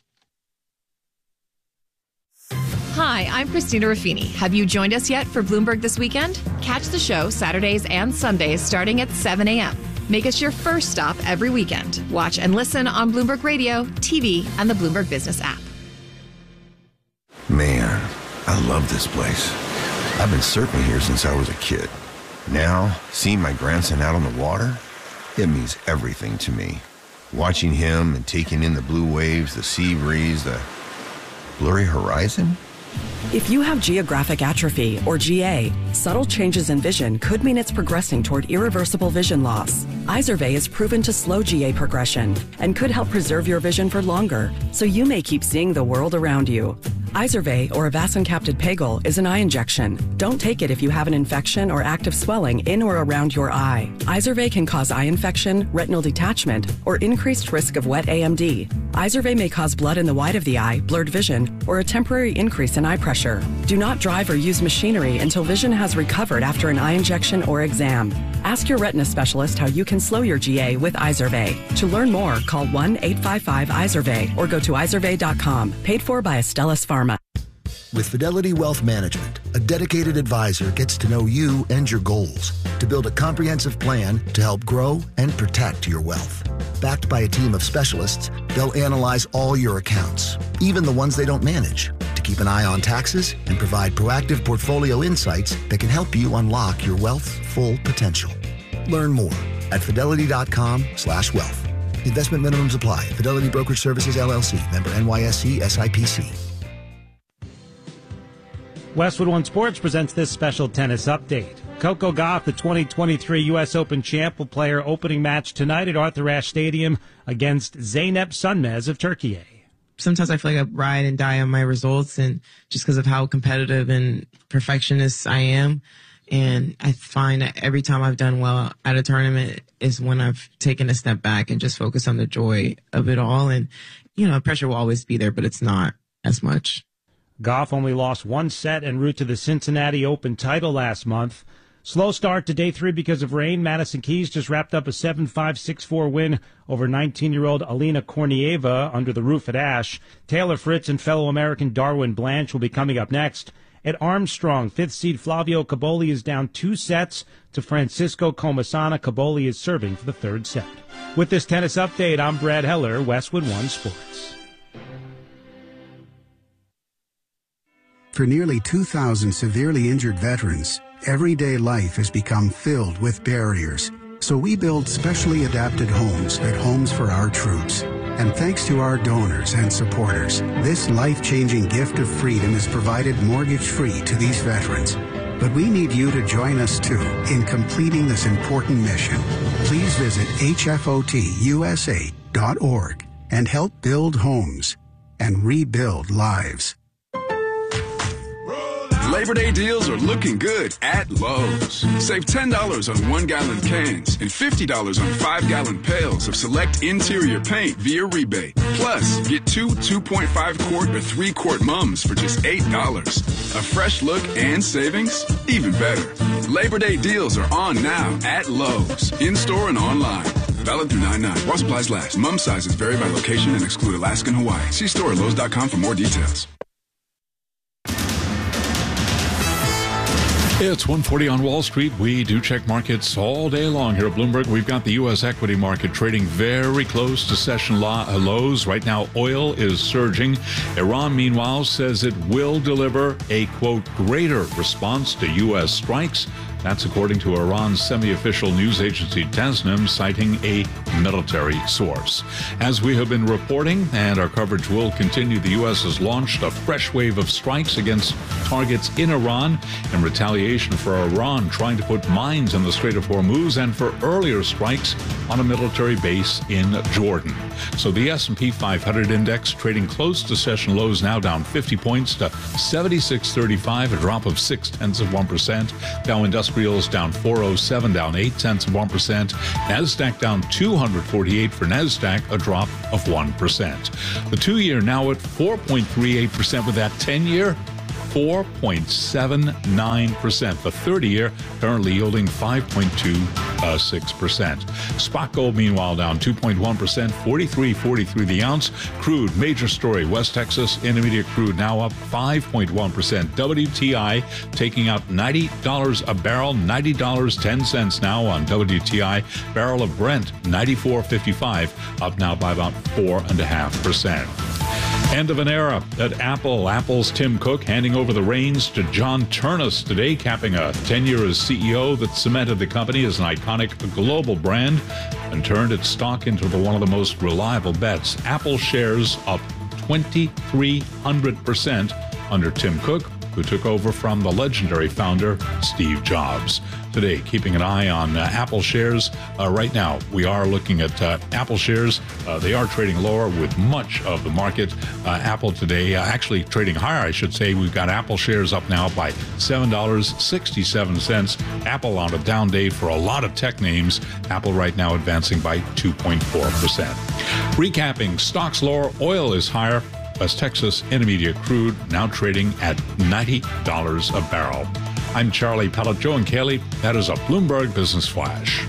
Hi, I'm Christina Ruffini. Have you joined us yet for Bloomberg This Weekend? Catch the show Saturdays and Sundays starting at 7 a.m. Make us your first stop every weekend. Watch and listen on Bloomberg Radio, TV, and the Bloomberg Business app. Man, I love this place. I've been surfing here since I was a kid. Now, seeing my grandson out on the water, it means everything to me. Watching him and taking in the blue waves, the sea breeze, the blurry horizon. If you have geographic atrophy, or GA, subtle changes in vision could mean it's progressing toward irreversible vision loss. Izervay is proven to slow GA progression and could help preserve your vision for longer, so you may keep seeing the world around you. Izervay, or avacincaptad pegol, is an eye injection. Don't take it if you have an infection or active swelling in or around your eye. Izervay can cause eye infection, retinal detachment, or increased risk of wet AMD. Izervay may cause blood in the white of the eye, blurred vision, or a temporary increase in eye pressure. Do not drive or use machinery until vision has recovered after an eye injection or exam. Ask your retina specialist how you can slow your GA with Izervay. To learn more, call 1-855-IZERVAY or go to izervay.com. Paid for by Astellas Pharma. With Fidelity Wealth Management, a dedicated advisor gets to know you and your goals to build a comprehensive plan to help grow and protect your wealth. Backed by a team of specialists, they'll analyze all your accounts, even the ones they don't manage, to keep an eye on taxes and provide proactive portfolio insights that can help you unlock your wealth's full potential. Learn more at fidelity.com/wealth. Investment minimums apply. Fidelity Brokerage Services, LLC. Member NYSE SIPC. Westwood One Sports presents this special tennis update. Coco Gauff, the 2023 U.S. Open champ, will play her opening match tonight at Arthur Ashe Stadium against Zeynep Sönmez of Turkey. Sometimes I feel like I ride and die on my results, and just because of how competitive and perfectionist I am. And I find that every time I've done well at a tournament is when I've taken a step back and just focused on the joy of it all. And, you know, pressure will always be there, but it's not as much. Gauff only lost one set en route to the Cincinnati Open title last month. Slow start to day 3 because of rain. Madison Keys just wrapped up a 7-5, 6-4 win over 19-year-old Alina Kornieva under the roof at Ashe. Taylor Fritz and fellow American Darwin Blanche will be coming up next. At Armstrong, 5th seed Flavio Caboli is down 2 sets to Francisco Comasana. Caboli is serving for the 3rd set. With this tennis update, I'm Brad Heller, Westwood One Sports. For nearly 2,000 severely injured veterans, everyday life has become filled with barriers. So we build specially adapted homes at Homes for Our Troops. And thanks to our donors and supporters, this life-changing gift of freedom is provided mortgage-free to these veterans. But we need you to join us, too, in completing this important mission. Please visit hfotusa.org and help build homes and rebuild lives. Labor Day deals are looking good at Lowe's. Save $10 on 1-gallon cans and $50 on 5-gallon pails of select interior paint via rebate. Plus, get 2 2.5-quart or 3-quart mums for just $8. A fresh look and savings? Even better. Labor Day deals are on now at Lowe's, in-store and online. Valid through 9/9. While supplies last. Mum sizes vary by location and exclude Alaska and Hawaii. See store at Lowe's.com for more details. It's 1:40 on Wall Street. We do check markets all day long here at Bloomberg. We've got the U.S. equity market trading very close to session lows. Right now, oil is surging. Iran, meanwhile, says it will deliver a, quote, greater response to U.S. strikes. That's according to Iran's semi-official news agency Tasnim, citing a military source. As we have been reporting, and our coverage will continue, the U.S. has launched a fresh wave of strikes against targets in Iran in retaliation for Iran trying to put mines in the Strait of Hormuz and for earlier strikes on a military base in Jordan. So the S&P 500 index trading close to session lows, now down 50 points to 76.35, a drop of 0.6%. Dow Industrials down 407, down 0.8%. NASDAQ down 248 for NASDAQ, a drop of 1%. The 2-year now at 4.38%, with that 10-year 4.79%. The 30-year currently yielding 5.26%. Spot gold, meanwhile, down 2.1%, 43.43 the ounce. Crude, major story. West Texas Intermediate crude now up 5.1%. WTI taking out $90 a barrel, $90.10 now on WTI. Barrel of Brent, 94.55, up now by about 4.5%. End of an era at Apple. Apple's Tim Cook handing over the reins to John Ternus today, capping a 10-year as CEO that cemented the company as an iconic global brand and turned its stock into one of the most reliable bets. Apple shares up 2,300% under Tim Cook, who took over from the legendary founder, Steve Jobs. Today, keeping an eye on Apple shares. Right now, we are looking at Apple shares. They are trading lower with much of the market. Apple today, actually trading higher, I should say. We've got Apple shares up now by $7.67. Apple on a down day for a lot of tech names. Apple right now advancing by 2.4%. Recapping, stocks lower, oil is higher. West Texas Intermediate crude now trading at $90 a barrel. I'm Charlie Pellet. Joe and Kaylee, that is a Bloomberg Business Flash.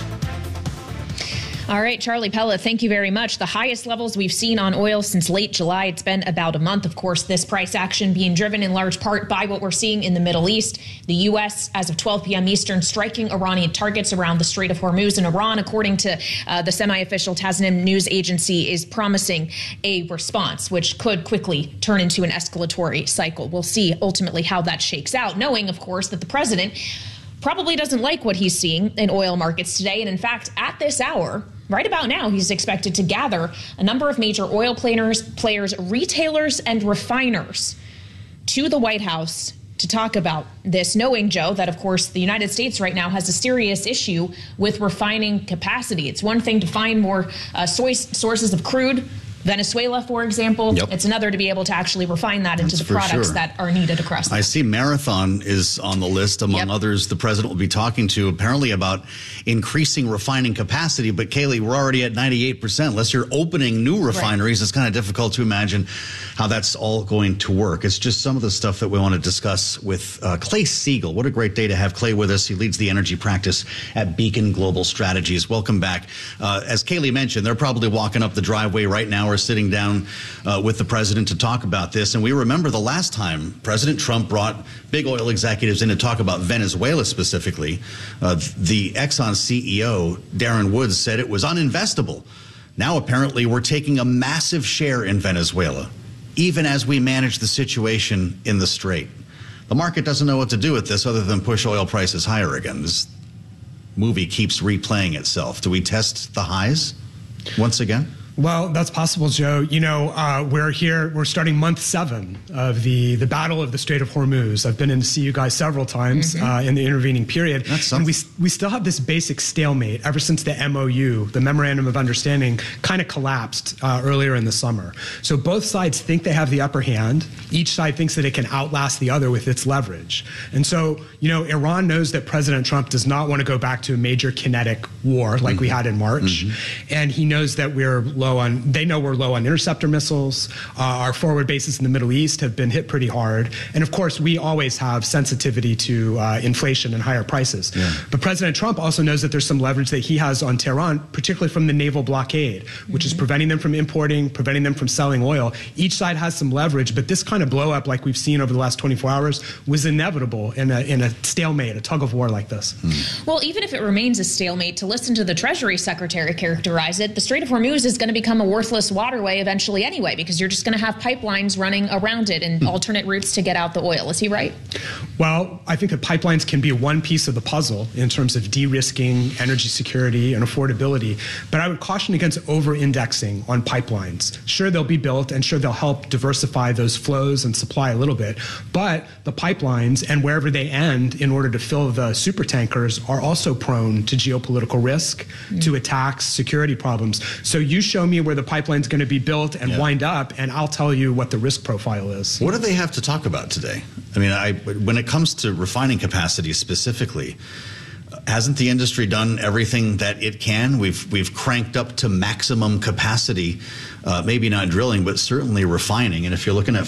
All right, Charlie Pellet, thank you very much. The highest levels we've seen on oil since late July. It's been about a month. Of course, this price action being driven in large part by what we're seeing in the Middle East. The U.S., as of 12 p.m. Eastern, striking Iranian targets around the Strait of Hormuz. And Iran, according to the semi-official Tasnim news agency, is promising a response, which could quickly turn into an escalatory cycle. We'll see ultimately how that shakes out, knowing, of course, that the president probably doesn't like what he's seeing in oil markets today. And in fact, at this hour, right about now, he's expected to gather a number of major oil players, retailers, and refiners to the White House to talk about this, knowing, Joe, that, of course, the United States right now has a serious issue with refining capacity. It's one thing to find more sources of crude. Venezuela, for example, it's another to be able to actually refine that into the products that are needed across the I see Marathon is on the list, among others the president will be talking to, apparently about increasing refining capacity. But, Kaylee, we're already at 98%. Unless you're opening new refineries, it's kind of difficult to imagine how that's all going to work. It's just some of the stuff that we want to discuss with Clay Siegel. What a great day to have Clay with us. He leads the energy practice at Beacon Global Strategies. Welcome back. As Kaylee mentioned, they're probably walking up the driveway right now or sitting down with the president to talk about this. And we remember the last time President Trump brought big oil executives in to talk about Venezuela specifically. The Exxon CEO, Darren Woods, said it was uninvestable. Now, apparently, we're taking a massive share in Venezuela, even as we manage the situation in the Strait. The market doesn't know what to do with this other than push oil prices higher again. This movie keeps replaying itself. Do we test the highs once again? Well, that's possible, Joe. You know, we're starting month 7 of the Battle of the Strait of Hormuz. I've been in to see you guys several times in the intervening period. And we still have this basic stalemate ever since the MOU, the Memorandum of Understanding, kind of collapsed earlier in the summer. So both sides think they have the upper hand. Each side thinks that it can outlast the other with its leverage. And so, you know, Iran knows that President Trump does not want to go back to a major kinetic war like we had in March. And he knows that we're low on interceptor missiles. Our forward bases in the Middle East have been hit pretty hard. And of course, we always have sensitivity to inflation and higher prices. Yeah. But President Trump also knows that there's some leverage that he has on Tehran, particularly from the naval blockade, which is preventing them from importing, preventing them from selling oil. Each side has some leverage, but this kind of blow up like we've seen over the last 24 hours was inevitable in a stalemate, a tug of war like this. Well, even if it remains a stalemate, to listen to the Treasury Secretary characterize it, the Strait of Hormuz is going to become a worthless waterway eventually anyway, because you're just going to have pipelines running around it and alternate routes to get out the oil. Is he right? Well, I think that pipelines can be one piece of the puzzle in terms of de-risking energy security and affordability, but I would caution against over-indexing on pipelines. Sure, they'll be built, and sure, they'll help diversify those flows and supply a little bit, but the pipelines and wherever they end in order to fill the super tankers are also prone to geopolitical risk, to attacks, security problems. So you show me where the pipeline's going to be built and wind up, and I'll tell you what the risk profile is. What do they have to talk about today? I mean, when it comes to refining capacity specifically, hasn't the industry done everything that it can? We've cranked up to maximum capacity, maybe not drilling, but certainly refining. And if you're looking at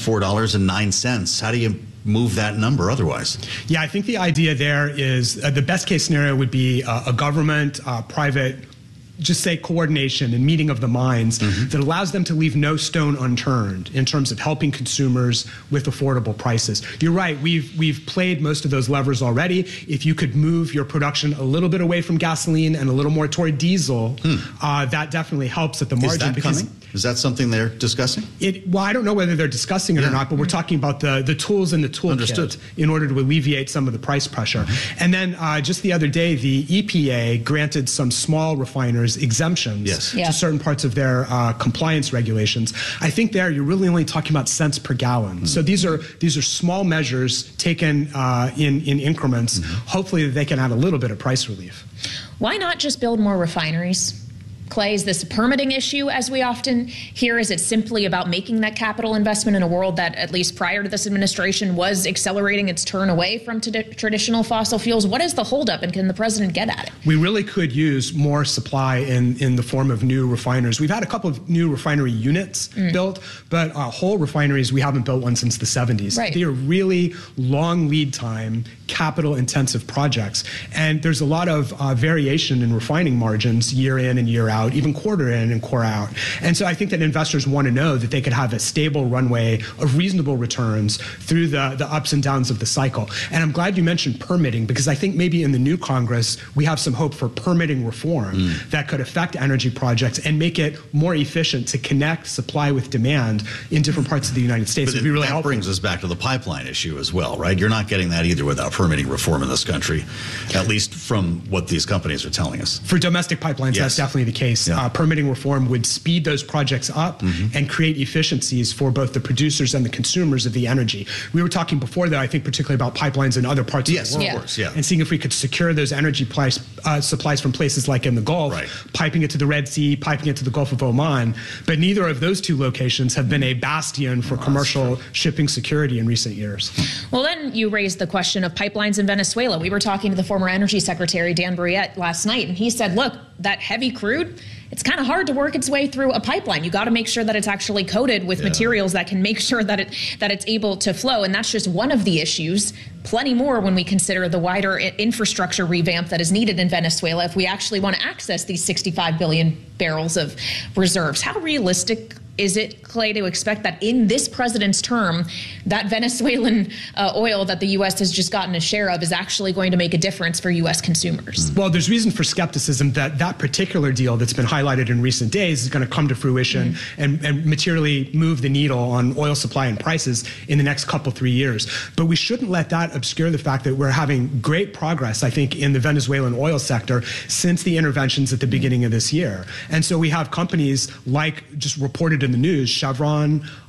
$4.09, how do you move that number otherwise? Yeah, I think the idea there is the best case scenario would be a government, private, just say coordination and meeting of the minds that allows them to leave no stone unturned in terms of helping consumers with affordable prices. You're right, we've played most of those levers already. If you could move your production a little bit away from gasoline and a little more toward diesel, that definitely helps at the margin. Is that coming? Is that something they're discussing? Well, I don't know whether they're discussing it or not, but we're talking about the tools in the toolkit in order to alleviate some of the price pressure. And then just the other day, the EPA granted some small refiners exemptions to certain parts of their compliance regulations. I think there you're really only talking about cents per gallon. So these are small measures taken in increments. Hopefully they can add a little bit of price relief. Why not just build more refineries? Clay, is this a permitting issue, as we often hear? Is it simply about making that capital investment in a world that, at least prior to this administration, was accelerating its turn away from traditional fossil fuels? What is the holdup, and can the president get at it? We really could use more supply in the form of new refiners. We've had a couple of new refinery units built, but whole refineries, we haven't built one since the 70s. They are really long lead time, capital intensive projects. And there's a lot of variation in refining margins year in and year out, even quarter in and quarter out. And so I think that investors want to know that they could have a stable runway of reasonable returns through the ups and downs of the cycle. And I'm glad you mentioned permitting, because I think maybe in the new Congress, we have some hope for permitting reform that could affect energy projects and make it more efficient to connect supply with demand in different parts of the United States. But that brings us back to the pipeline issue as well, right? You're not getting that either without permitting reform in this country, at least from what these companies are telling us. For domestic pipelines, that's definitely the case. Permitting reform would speed those projects up and create efficiencies for both the producers and the consumers of the energy. We were talking before, though, I think particularly about pipelines in other parts of the world. And seeing if we could secure those energy supplies from places like in the Gulf, piping it to the Red Sea, piping it to the Gulf of Oman. But neither of those two locations have been a bastion for commercial shipping security in recent years. Well, then you raised the question of pipelines in Venezuela. We were talking to the former Energy Secretary, Dan Brouillette, last night, and he said, look, that heavy crude, it's kind of hard to work its way through a pipeline. You got to make sure that it's actually coated with materials that can make sure that it's able to flow. And that's just one of the issues. Plenty more when we consider the wider infrastructure revamp that is needed in Venezuela if we actually want to access these 65 billion barrels of reserves. How realistic is it, Clay, to expect that in this president's term, that Venezuelan oil that the U.S. has just gotten a share of is actually going to make a difference for U.S. consumers? Well, there's reason for skepticism that that particular deal that's been highlighted in recent days is going to come to fruition and materially move the needle on oil supply and prices in the next couple, 3 years. But we shouldn't let that obscure the fact that we're having great progress, I think, in the Venezuelan oil sector since the interventions at the beginning of this year. And so we have companies like, just reported in the news, Chevron,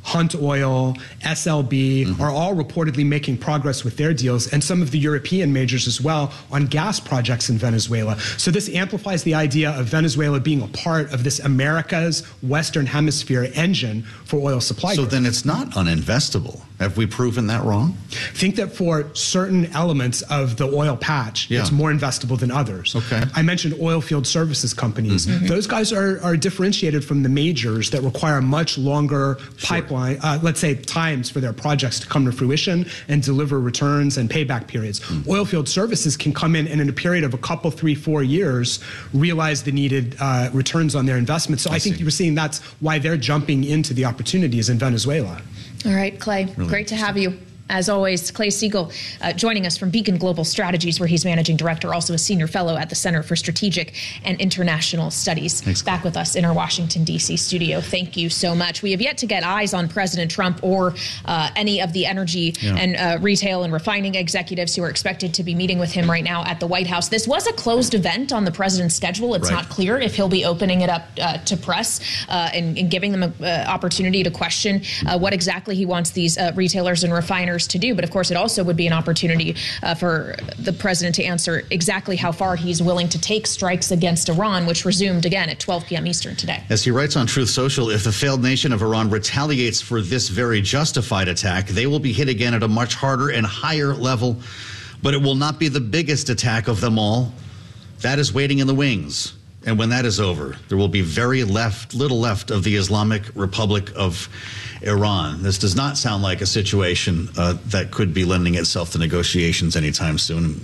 Hunt Oil, SLB are all reportedly making progress with their deals, and some of the European majors as well on gas projects in Venezuela. So this amplifies the idea of Venezuela being a part of this America's Western Hemisphere engine for oil supply. So then it's not uninvestable. Have we proven that wrong? I think that for certain elements of the oil patch, it's more investable than others. Okay. I mentioned oil field services companies. Those guys are differentiated from the majors that require much longer pipeline, let's say, times for their projects to come to fruition and deliver returns and payback periods. Oil field services can come in and in a period of a couple, 3-4 years, realize the needed returns on their investment. So I think you're seeing that's why they're jumping into the opportunities in Venezuela. All right, Clay, great to have you. As always, Clay Siegel joining us from Beacon Global Strategies, where he's managing director, also a senior fellow at the Center for Strategic and International Studies. Thanks. Back with us in our Washington, D.C. studio. Thank you so much. We have yet to get eyes on President Trump or any of the energy and retail and refining executives who are expected to be meeting with him right now at the White House. This was a closed event on the president's schedule. It's not clear if he'll be opening it up to press and giving them an opportunity to question what exactly he wants these retailers and refiners to do. But of course, it also would be an opportunity for the president to answer exactly how far he's willing to take strikes against Iran, which resumed again at 12 p.m. Eastern today. As he writes on Truth Social, if the failed nation of Iran retaliates for this very justified attack, they will be hit again at a much harder and higher level. But it will not be the biggest attack of them all. That is waiting in the wings. And when that is over, there will be very little left of the Islamic Republic of Iran. This does not sound like a situation that could be lending itself to negotiations anytime soon.